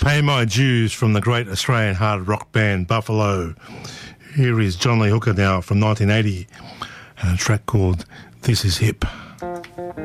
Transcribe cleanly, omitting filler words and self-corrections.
Pay My Dues from the great Australian hard rock band Buffalo. Here is John Lee Hooker now from 1980 and a track called This Is Hip.